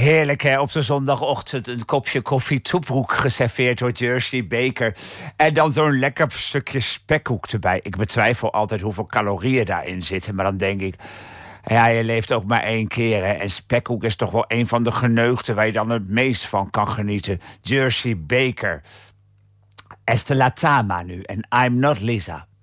Heerlijk, hè? Op de zondagochtend een kopje koffie toebroek geserveerd door Jersey Baker. En dan zo'n lekker stukje spekkoek erbij. Ik betwijfel altijd hoeveel calorieën daarin zitten. Maar dan denk ik, ja, je leeft ook maar 1 keer. Hè? En spekkoek is toch wel een van de geneugten waar je dan het meest van kan genieten. Jersey Baker. Estela Tama nu en I'm Not Lisa.